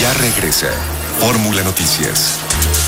Ya regresa Fórmula Noticias.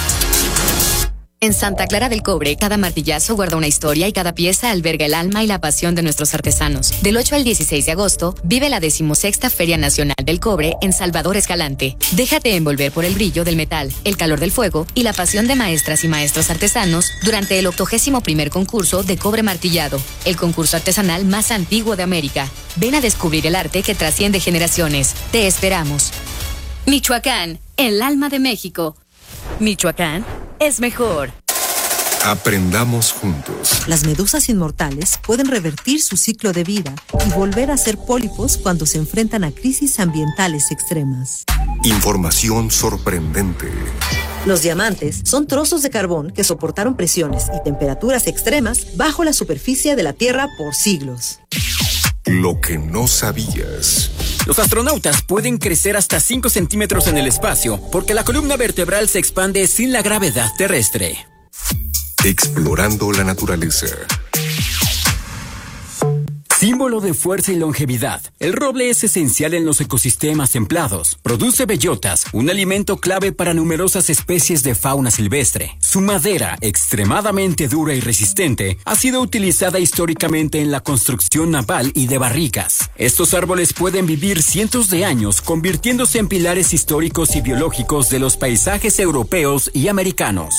En Santa Clara del Cobre, cada martillazo guarda una historia y cada pieza alberga el alma y la pasión de nuestros artesanos. Del 8 al 16 de agosto, vive la 16ª Feria Nacional del Cobre en Salvador Escalante. Déjate envolver por el brillo del metal, el calor del fuego y la pasión de maestras y maestros artesanos durante el 81º concurso de cobre martillado, el concurso artesanal más antiguo de América. Ven a descubrir el arte que trasciende generaciones. Te esperamos. Michoacán, el alma de México. Michoacán es mejor. Aprendamos juntos. Las medusas inmortales pueden revertir su ciclo de vida y volver a ser pólipos cuando se enfrentan a crisis ambientales extremas. Información sorprendente. Los diamantes son trozos de carbón que soportaron presiones y temperaturas extremas bajo la superficie de la Tierra por siglos. Lo que no sabías. Los astronautas pueden crecer hasta 5 centímetros en el espacio porque la columna vertebral se expande sin la gravedad terrestre. Explorando la naturaleza. Símbolo de fuerza y longevidad, el roble es esencial en los ecosistemas templados. Produce bellotas, un alimento clave para numerosas especies de fauna silvestre. Su madera, extremadamente dura y resistente, ha sido utilizada históricamente en la construcción naval y de barricas. Estos árboles pueden vivir cientos de años, convirtiéndose en pilares históricos y biológicos de los paisajes europeos y americanos.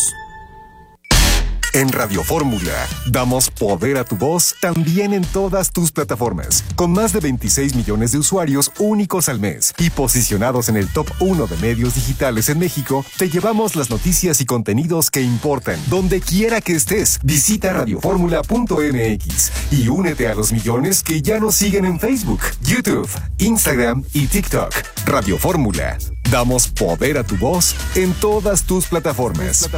En Radio Fórmula, damos poder a tu voz también en todas tus plataformas, con más de 26 millones de usuarios únicos al mes y posicionados en el top 1 de medios digitales en México. Te llevamos las noticias y contenidos que importan, donde quiera que estés. Visita radioformula.mx y únete a los millones que ya nos siguen en Facebook, YouTube, Instagram y TikTok. Radio Fórmula, damos poder a tu voz en todas tus plataformas.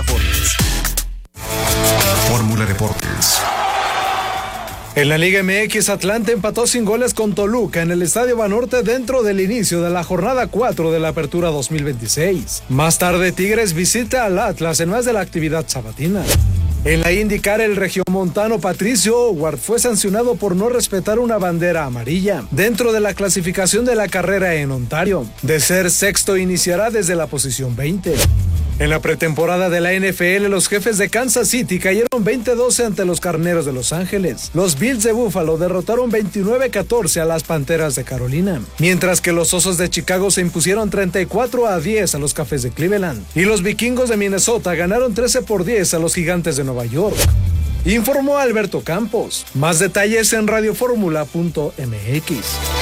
Fórmula Deportes. En la Liga MX, Atlante empató sin goles con Toluca en el Estadio Banorte dentro del inicio de la jornada 4 de la Apertura 2026. Más tarde, Tigres visita al Atlas en más de la actividad sabatina. En la IndyCar, el regiomontano Patricio Howard fue sancionado por no respetar una bandera amarilla dentro de la clasificación de la carrera en Ontario. De ser sexto, iniciará desde la posición 20. En la pretemporada de la NFL, los Jefes de Kansas City cayeron 20-12 ante los Carneros de Los Ángeles. Los Bills de Buffalo derrotaron 29-14 a las Panteras de Carolina, mientras que los Osos de Chicago se impusieron 34-10 a los Cafés de Cleveland. Y los Vikingos de Minnesota ganaron 13-10 a los Gigantes de Nueva York. Informó Alberto Campos. Más detalles en radioformula.mx.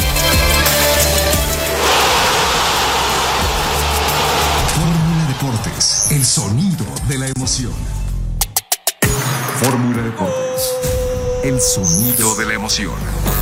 Deportes, el sonido de la emoción. Fórmula Deportes, el sonido de la emoción.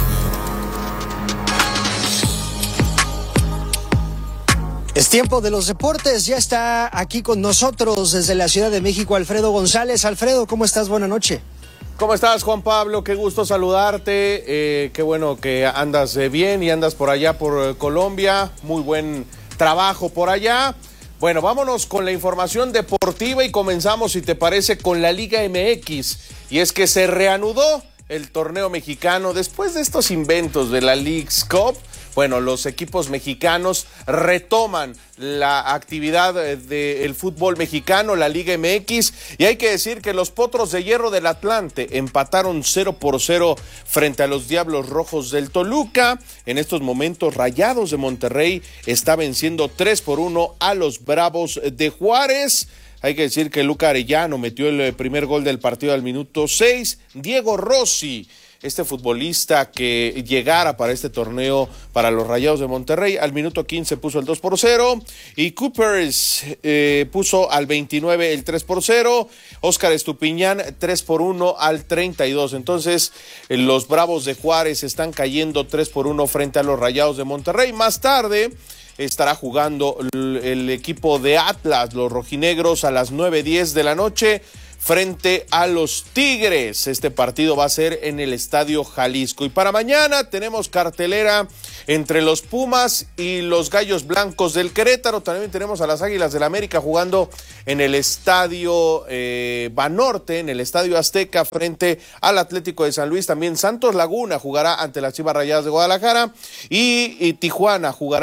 Es tiempo de los deportes, ya está aquí con nosotros desde la Ciudad de México Alfredo González. Alfredo, ¿cómo estás? Buenas noches. ¿Cómo estás, Juan Pablo? Qué gusto saludarte, qué bueno que andas bien y andas por allá por Colombia, muy buen trabajo por allá. Bueno, vámonos con la información deportiva y comenzamos, si te parece, con la Liga MX. Y es que se reanudó el torneo mexicano después de estos inventos de la Leagues Cup. Bueno, los equipos mexicanos retoman la actividad del fútbol mexicano, la Liga MX, y hay que decir que los Potros de Hierro del Atlante empataron 0-0 frente a los Diablos Rojos del Toluca. En estos momentos, Rayados de Monterrey está venciendo 3-1 a los Bravos de Juárez. Hay que decir que Luca Arellano metió el primer gol del partido al minuto 6. Diego Rossi, este futbolista que llegara para este torneo para los Rayados de Monterrey, al minuto 15 puso el 2-0, y Coopers puso al 29 el 3-0, Óscar Estupiñán 3-1 al 32. Entonces los Bravos de Juárez están cayendo 3-1 frente a los Rayados de Monterrey. Más tarde estará jugando el equipo de Atlas, los rojinegros, a las 9:10 de la noche frente a los Tigres. Este partido va a ser en el Estadio Jalisco. Y para mañana tenemos cartelera entre los Pumas y los Gallos Blancos del Querétaro. También tenemos a las Águilas del América jugando en el Estadio Banorte, en el Estadio Azteca, frente al Atlético de San Luis. También Santos Laguna jugará ante las Chivas Rayadas de Guadalajara y Tijuana jugará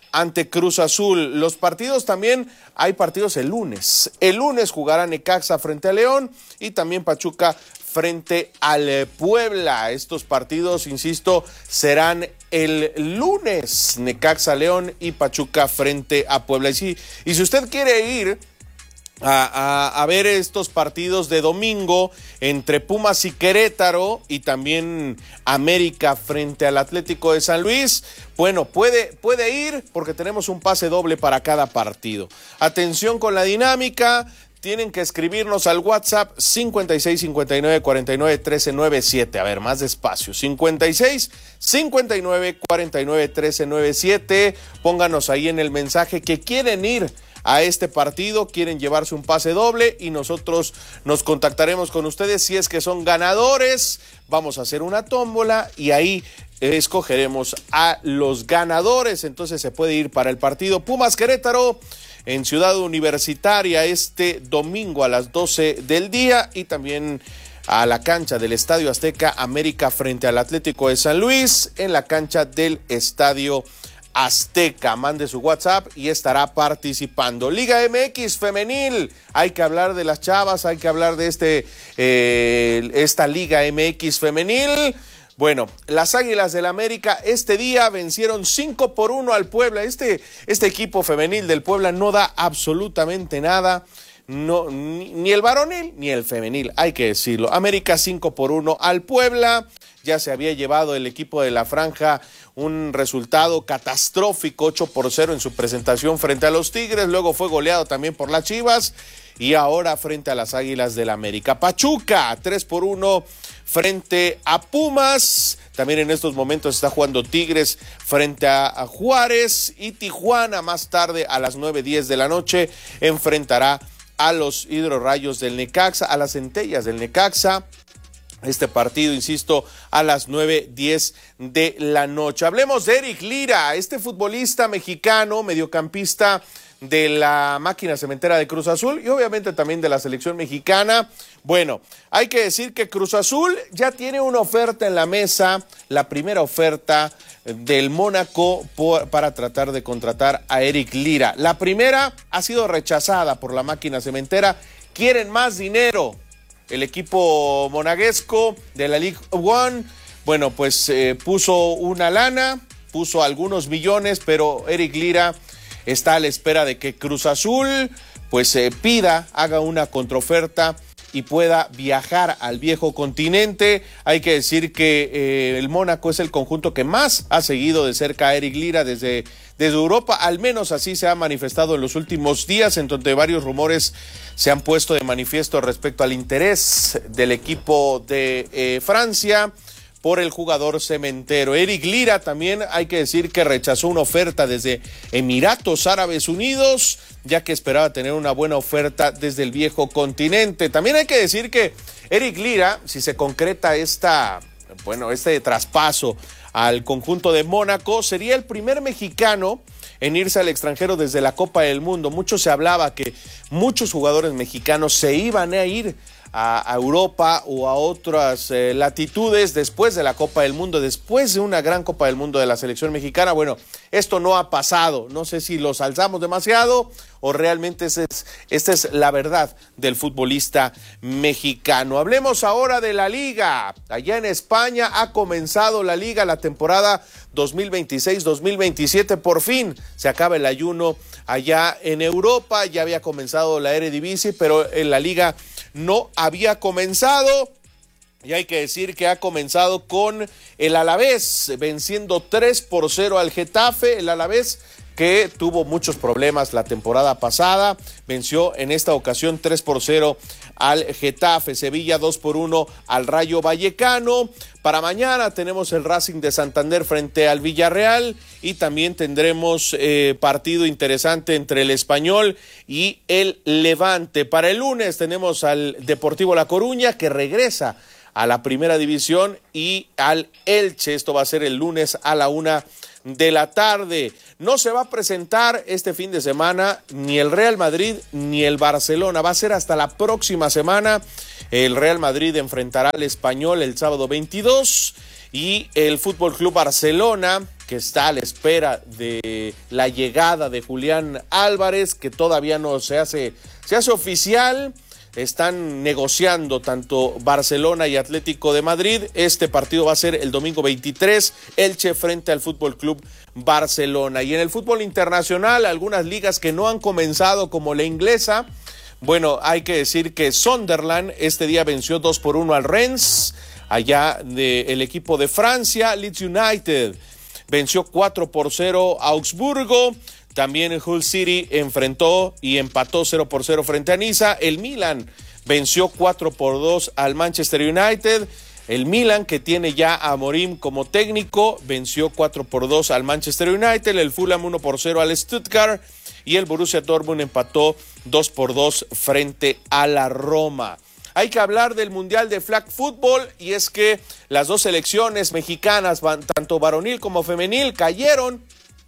ante Cruz Azul. Los partidos también, hay partidos el lunes. El lunes jugará Necaxa frente a León y también Pachuca frente al Puebla. Estos partidos, insisto, serán el lunes. Necaxa, León y Pachuca frente a Puebla. Y si usted quiere ir a ver estos partidos de domingo entre Pumas y Querétaro y también América frente al Atlético de San Luis, bueno, puede ir porque tenemos un pase doble para cada partido. Atención con la dinámica. Tienen que escribirnos al WhatsApp 56 59 49 13 97. A ver, más despacio. 56 59 49 13 97. Pónganos ahí en el mensaje que quieren ir a este partido, quieren llevarse un pase doble y nosotros nos contactaremos con ustedes. Si es que son ganadores, vamos a hacer una tómbola y ahí escogeremos a los ganadores. Entonces se puede ir para el partido Pumas Querétaro en Ciudad Universitaria este domingo a las 12 del día y también a la cancha del Estadio Azteca América frente al Atlético de San Luis en la cancha del Estadio Azteca. Mande su WhatsApp y estará participando. Liga MX femenil, hay que hablar de las chavas, hay que hablar de esta Liga MX femenil. Bueno, las Águilas del América este día vencieron 5-1 al Puebla. Este equipo femenil del Puebla no da absolutamente nada, no, ni el varonil ni el femenil, hay que decirlo. América 5-1 al Puebla. Ya se había llevado el equipo de la Franja un resultado catastrófico, 8-0 en su presentación frente a los Tigres, luego fue goleado también por las Chivas y ahora frente a las Águilas del América. Pachuca 3-1 frente a Pumas. También en estos momentos está jugando Tigres frente a Juárez y Tijuana más tarde a las 9:10 de la noche enfrentará a los Hidrorrayos del Necaxa, a las Centellas del Necaxa. Este partido, insisto, a las 9:10 de la noche. Hablemos de Eric Lira, este futbolista mexicano, mediocampista de la máquina cementera de Cruz Azul y obviamente también de la selección mexicana. Bueno, hay que decir que Cruz Azul ya tiene una oferta en la mesa, la primera oferta del Mónaco para tratar de contratar a Eric Lira. La primera ha sido rechazada por la máquina cementera, quieren más dinero. El equipo monegasco de la Ligue 1, bueno, pues puso una lana, puso algunos millones, pero Eric Lira está a la espera de que Cruz Azul pues haga una contraoferta y pueda viajar al viejo continente. Hay que decir que el Mónaco es el conjunto que más ha seguido de cerca a Eric Lira desde Europa, al menos así se ha manifestado en los últimos días, en donde varios rumores se han puesto de manifiesto respecto al interés del equipo de Francia por el jugador cementero. Eric Lira también hay que decir que rechazó una oferta desde Emiratos Árabes Unidos, ya que esperaba tener una buena oferta desde el viejo continente. También hay que decir que Eric Lira, si se concreta este traspaso al conjunto de Mónaco, sería el primer mexicano en irse al extranjero desde la Copa del Mundo. Mucho se hablaba que muchos jugadores mexicanos se iban a ir a Europa o a otras latitudes después de la Copa del Mundo, después de una gran Copa del Mundo de la selección mexicana. Bueno, esto no ha pasado. No sé si los alzamos demasiado o realmente esta es la verdad del futbolista mexicano. Hablemos ahora de la Liga. Allá en España ha comenzado la Liga, la temporada 2026-2027. Por fin se acaba el ayuno allá en Europa. Ya había comenzado la Eredivisie, pero en la Liga no había comenzado. Y hay que decir que ha comenzado con el Alavés venciendo 3-0 al Getafe. El Alavés, que tuvo muchos problemas la temporada pasada, venció en esta ocasión 3-0 al Getafe. Sevilla 2-1 al Rayo Vallecano. Para mañana tenemos el Racing de Santander frente al Villarreal y también tendremos partido interesante entre el Español y el Levante. Para el lunes tenemos al Deportivo La Coruña, que regresa a la primera división, y al Elche. Esto va a ser el lunes a la 1 de la tarde. No se va a presentar este fin de semana ni el Real Madrid ni el Barcelona. Va a ser hasta la próxima semana. El Real Madrid enfrentará al Español el sábado 22 y el Fútbol Club Barcelona, que está a la espera de la llegada de Julián Álvarez, que todavía no se hace oficial. Están negociando tanto Barcelona y Atlético de Madrid. Este partido va a ser el domingo 23, Elche frente al Fútbol Club Barcelona. Y en el fútbol internacional, algunas ligas que no han comenzado, como la inglesa. Bueno, hay que decir que Sunderland este día venció 2-1 al Rennes, allá del equipo de Francia. Leeds United venció 4-0 a Augsburgo. También Hull City enfrentó y empató 0-0 frente a Niza. El Milan venció 4-2 al Manchester United. El Milan, que tiene ya a Amorim como técnico, venció 4-2 al Manchester United. El Fulham 1-0 al Stuttgart. Y el Borussia Dortmund empató 2-2 frente a la Roma. Hay que hablar del Mundial de Flag Football, y es que las dos selecciones mexicanas, tanto varonil como femenil, cayeron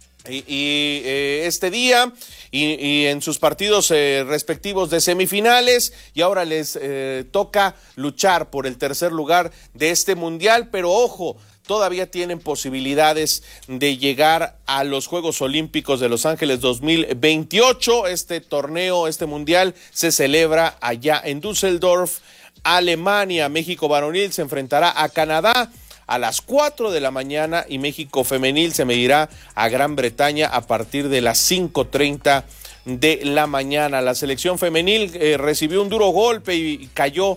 este día y en sus partidos respectivos de semifinales, y ahora les toca luchar por el tercer lugar de este mundial. Pero ojo, todavía tienen posibilidades de llegar a los Juegos Olímpicos de Los Ángeles 2028. Este torneo, este mundial, se celebra allá en Düsseldorf, Alemania. México varonil se enfrentará a Canadá a las 4 de la mañana y México femenil se medirá a Gran Bretaña a partir de las 5:30 de la mañana. La selección femenil recibió un duro golpe y cayó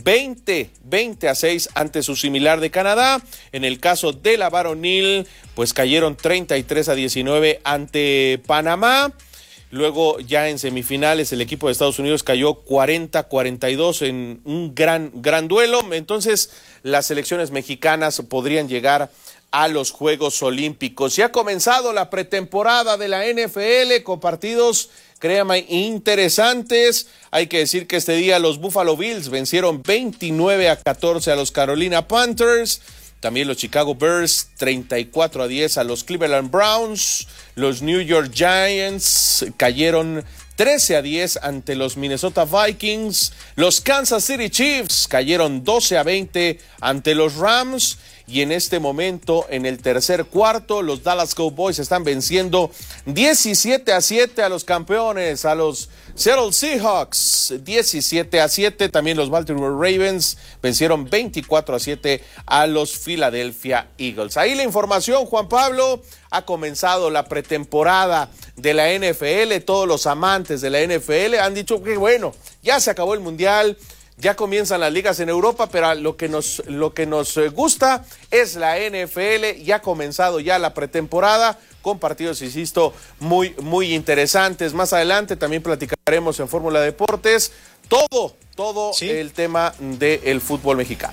20-6 ante su similar de Canadá. En el caso de la varonil, pues cayeron 33-19 ante Panamá. Luego, ya en semifinales, el equipo de Estados Unidos cayó 40-42 en un gran duelo. Entonces, las selecciones mexicanas podrían llegar a los Juegos Olímpicos. Ya ha comenzado la pretemporada de la NFL con partidos, créanme, interesantes. Hay que decir que este día los Buffalo Bills vencieron 29-14 a los Carolina Panthers. También los Chicago Bears 34-10 a los Cleveland Browns. Los New York Giants cayeron 13-10 ante los Minnesota Vikings. Los Kansas City Chiefs cayeron 12-20 ante los Rams. Y en este momento, en el tercer cuarto, los Dallas Cowboys están venciendo 17-7 a los campeones, a los Seattle Seahawks, 17-7. También los Baltimore Ravens vencieron 24-7 a los Philadelphia Eagles. Ahí la información, Juan Pablo. Ha comenzado la pretemporada de la NFL. Todos los amantes de la NFL han dicho que bueno, ya se acabó el Mundial. Ya comienzan las ligas en Europa, pero lo que nos gusta es la NFL. Ya ha comenzado ya la pretemporada con partidos, insisto, muy interesantes. Más adelante también platicaremos en Fórmula Deportes todo ¿sí? El tema del fútbol mexicano.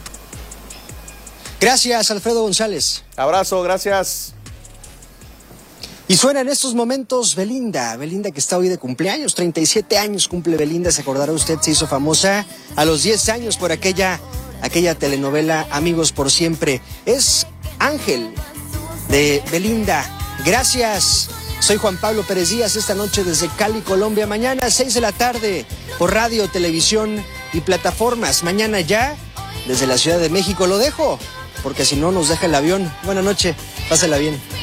Gracias, Alfredo González. Abrazo, gracias. Y suena en estos momentos Belinda que está hoy de cumpleaños, 37 años cumple Belinda, se acordará usted, se hizo famosa a los 10 años por aquella telenovela Amigos por Siempre. Es Ángel de Belinda. Gracias, soy Juan Pablo Pérez Díaz, esta noche desde Cali, Colombia. Mañana 6 de la tarde por radio, televisión y plataformas. Mañana ya desde la Ciudad de México. Lo dejo porque si no nos deja el avión. Buenas noches, pásela bien.